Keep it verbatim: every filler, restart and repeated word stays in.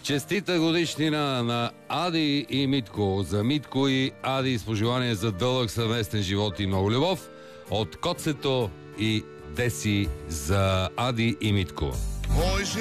Честита годишнина на Ади и Митко. За Митко и Ади с пожелание за дълъг съвместен живот и много любов. От Коцето и Деси за Ади и Митко.